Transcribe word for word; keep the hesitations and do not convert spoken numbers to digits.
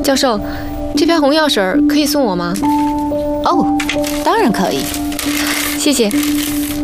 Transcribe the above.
教授，这瓶红药水可以送我吗？ 哦，当然可以。 谢谢。